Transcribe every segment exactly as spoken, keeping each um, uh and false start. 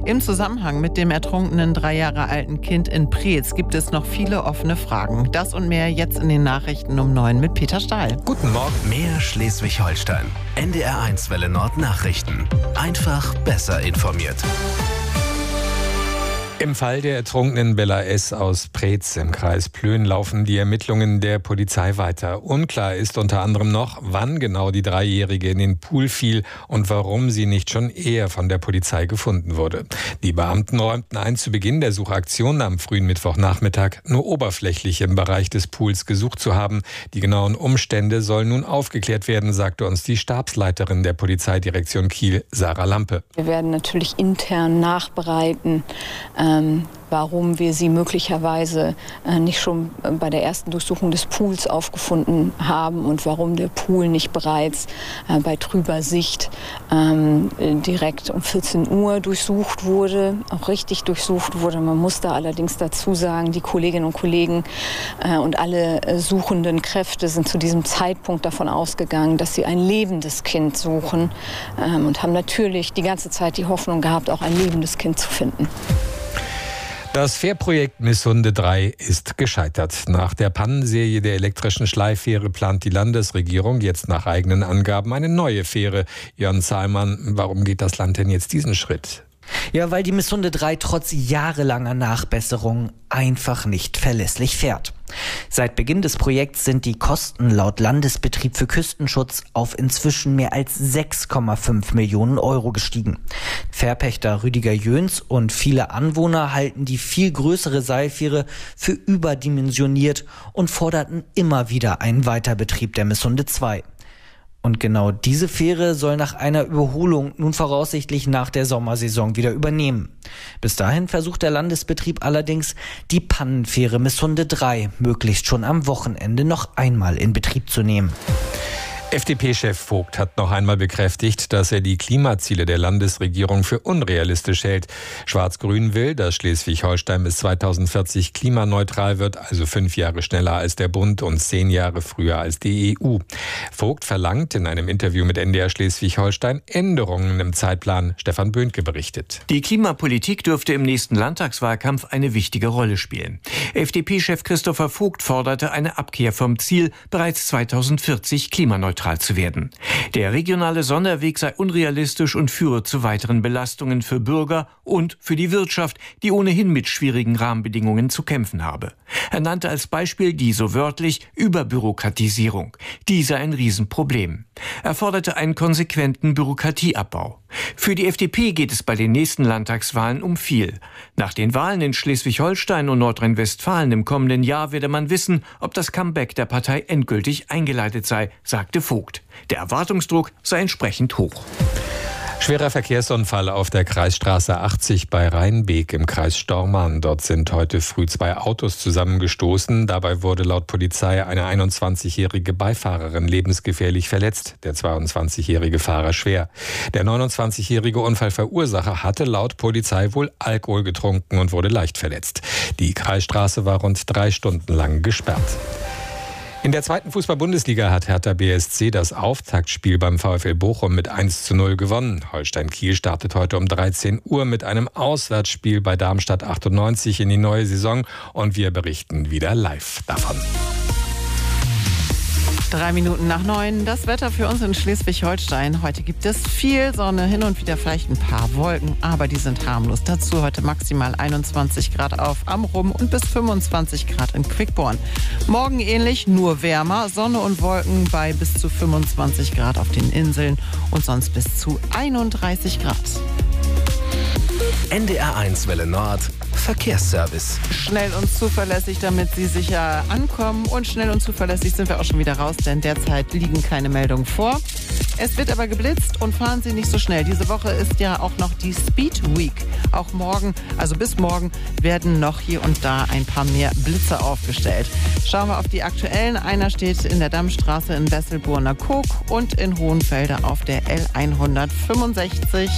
Im Zusammenhang mit dem ertrunkenen drei Jahre alten Kind in Preetz gibt es noch viele offene Fragen. Das und mehr jetzt in den Nachrichten um neun mit Peter Stahl. Guten Morgen. Mehr Schleswig-Holstein. N D R eins Welle Nord Nachrichten. Einfach besser informiert. Im Fall der ertrunkenen Bella S. aus Preetz im Kreis Plön laufen die Ermittlungen der Polizei weiter. Unklar ist unter anderem noch, wann genau die Dreijährige in den Pool fiel und warum sie nicht schon eher von der Polizei gefunden wurde. Die Beamten räumten ein, zu Beginn der Suchaktion am frühen Mittwochnachmittag nur oberflächlich im Bereich des Pools gesucht zu haben. Die genauen Umstände sollen nun aufgeklärt werden, sagte uns die Stabsleiterin der Polizeidirektion Kiel, Sarah Lampe. Wir werden natürlich intern nachbereiten, Ähm, warum wir sie möglicherweise äh, nicht schon bei der ersten Durchsuchung des Pools aufgefunden haben und warum der Pool nicht bereits äh, bei trüber Sicht ähm, direkt um vierzehn Uhr durchsucht wurde, auch richtig durchsucht wurde. Man muss da allerdings dazu sagen, die Kolleginnen und Kollegen äh, und alle äh, suchenden Kräfte sind zu diesem Zeitpunkt davon ausgegangen, dass sie ein lebendes Kind suchen ähm, und haben natürlich die ganze Zeit die Hoffnung gehabt, auch ein lebendes Kind zu finden. Das Fährprojekt Missunde drei ist gescheitert. Nach der Pannenserie der elektrischen Schleifähre plant die Landesregierung jetzt nach eigenen Angaben eine neue Fähre. Jörn Zahlmann, warum geht das Land denn jetzt diesen Schritt? Ja, weil die Missunde drei trotz jahrelanger Nachbesserung einfach nicht verlässlich fährt. Seit Beginn des Projekts sind die Kosten laut Landesbetrieb für Küstenschutz auf inzwischen mehr als sechs Komma fünf Millionen Euro gestiegen. Fährpächter Rüdiger Jöns und viele Anwohner halten die viel größere Seilfähre für überdimensioniert und forderten immer wieder einen Weiterbetrieb der Missunde zwei. Und genau diese Fähre soll nach einer Überholung nun voraussichtlich nach der Sommersaison wieder übernehmen. Bis dahin versucht der Landesbetrieb allerdings, die Pannenfähre Missunde drei möglichst schon am Wochenende noch einmal in Betrieb zu nehmen. F D P-Chef Vogt hat noch einmal bekräftigt, dass er die Klimaziele der Landesregierung für unrealistisch hält. Schwarz-Grün will, dass Schleswig-Holstein bis zweitausendvierzig klimaneutral wird, also fünf Jahre schneller als der Bund und zehn Jahre früher als die E U. Vogt verlangt in einem Interview mit N D R Schleswig-Holstein Änderungen im Zeitplan. Stefan Böhnke berichtet. Die Klimapolitik dürfte im nächsten Landtagswahlkampf eine wichtige Rolle spielen. F D P-Chef Christopher Vogt forderte eine Abkehr vom Ziel, bereits zweitausendvierzig klimaneutral zu werden. Der regionale Sonderweg sei unrealistisch und führe zu weiteren Belastungen für Bürger und für die Wirtschaft, die ohnehin mit schwierigen Rahmenbedingungen zu kämpfen habe. Er nannte als Beispiel die so wörtlich Überbürokratisierung. Die sei ein Riesenproblem. Er forderte einen konsequenten Bürokratieabbau. Für die F D P geht es bei den nächsten Landtagswahlen um viel. Nach den Wahlen in Schleswig-Holstein und Nordrhein-Westfalen im kommenden Jahr werde man wissen, ob das Comeback der Partei endgültig eingeleitet sei, sagte Vogt. Der Erwartungsdruck sei entsprechend hoch. Schwerer Verkehrsunfall auf der Kreisstraße achtzig bei Rheinbeek im Kreis Stormarn. Dort sind heute früh zwei Autos zusammengestoßen. Dabei wurde laut Polizei eine einundzwanzigjährige Beifahrerin lebensgefährlich verletzt, der zweiundzwanzigjährige Fahrer schwer. Der neunundzwanzigjährige Unfallverursacher hatte laut Polizei wohl Alkohol getrunken und wurde leicht verletzt. Die Kreisstraße war rund drei Stunden lang gesperrt. In der zweiten Fußball-Bundesliga hat Hertha B S C das Auftaktspiel beim VfL Bochum mit eins zu null gewonnen. Holstein Kiel startet heute um dreizehn Uhr mit einem Auswärtsspiel bei Darmstadt achtundneunzig in die neue Saison und wir berichten wieder live davon. Drei Minuten nach neun, das Wetter für uns in Schleswig-Holstein. Heute gibt es viel Sonne, hin und wieder vielleicht ein paar Wolken, aber die sind harmlos. Dazu heute maximal einundzwanzig Grad auf Amrum und bis fünfundzwanzig Grad in Quickborn. Morgen ähnlich, nur wärmer, Sonne und Wolken bei bis zu fünfundzwanzig Grad auf den Inseln und sonst bis zu einunddreißig Grad. N D R eins Welle Nord Verkehrsservice. Schnell und zuverlässig, damit Sie sicher ankommen. Und schnell und zuverlässig sind wir auch schon wieder raus, denn derzeit liegen keine Meldungen vor. Es wird aber geblitzt und fahren Sie nicht so schnell. Diese Woche ist ja auch noch die Speed Week. Auch morgen, also bis morgen, werden noch hier und da ein paar mehr Blitze aufgestellt. Schauen wir auf die aktuellen. Einer steht in der Dammstraße in Wesselburner-Koog und in Hohenfelde auf der L hundertfünfundsechzig.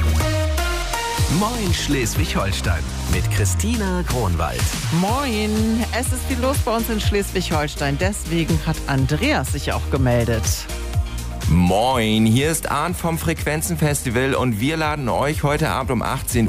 Moin Schleswig-Holstein mit Christina Kronwald. Moin, es ist viel los bei uns in Schleswig-Holstein. Deswegen hat Andreas sich auch gemeldet. Moin, hier ist Arndt vom Frequenzen Festival und wir laden euch heute Abend um achtzehn Uhr